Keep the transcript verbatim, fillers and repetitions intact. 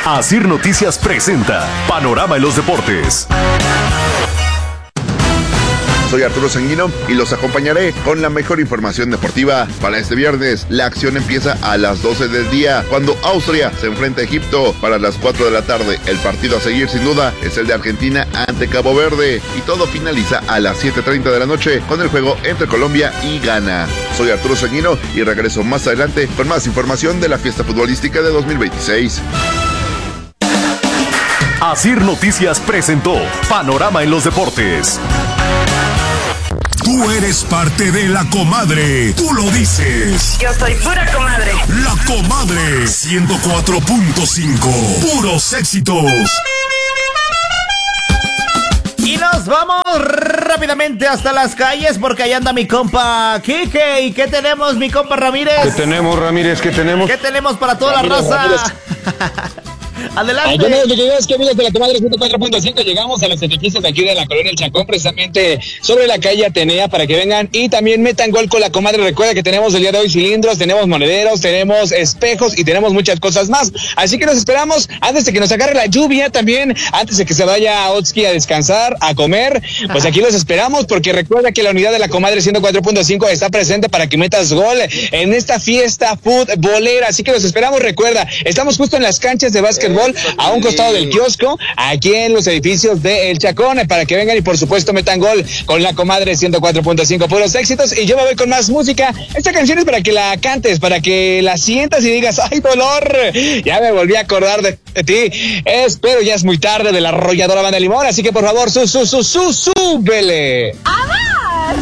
Asir Noticias presenta Panorama en los Deportes. Soy Arturo Sanguino y los acompañaré con la mejor información deportiva para este viernes. La acción empieza a las doce del día, cuando Austria se enfrenta a Egipto. Para las cuatro de la tarde, el partido a seguir sin duda es el de Argentina ante Cabo Verde. Y todo finaliza a las siete treinta de la noche con el juego entre Colombia y Ghana. Soy Arturo Sanguino y regreso más adelante con más información de la fiesta futbolística de dos mil veintiséis. Asir Noticias presentó Panorama en los Deportes. Tú eres parte de La Comadre. Tú lo dices. Yo soy pura comadre. La Comadre. ciento cuatro punto cinco. Puros éxitos. Y nos vamos rápidamente hasta las calles porque ahí anda mi compa Quique. ¿Y qué tenemos, mi compa Ramírez? ¿Qué tenemos, Ramírez? ¿Qué tenemos? ¿Qué tenemos para toda Ramírez, la raza? Ramírez. Adelante. Ay, lo que es que amigos de La Comadre ciento cuatro punto cinco, llegamos a los edificios de aquí de la colonia El Chacón, precisamente sobre la calle Atenea, para que vengan y también metan gol con La Comadre. Recuerda que tenemos el día de hoy cilindros, tenemos monederos, tenemos espejos y tenemos muchas cosas más. Así que nos esperamos antes de que nos agarre la lluvia también, antes de que se vaya a Otski a descansar, a comer. Pues aquí los esperamos porque recuerda que la unidad de La Comadre ciento cuatro punto cinco está presente para que metas gol en esta fiesta futbolera. Así que los esperamos. Recuerda, estamos justo en las canchas de básquetbol, a un costado del kiosco, aquí en los edificios de El Chacón, para que vengan y por supuesto metan gol con La Comadre ciento cuatro punto cinco, puros éxitos. Y yo me voy con más música. Esta canción es para que la cantes, para que la sientas y digas, ¡ay, dolor! Ya me volví a acordar de, de ti. Espero ya es muy tarde, de la arrolladora Banda Limón, así que por favor, su, su, su, su, súbele. ¡Abajo!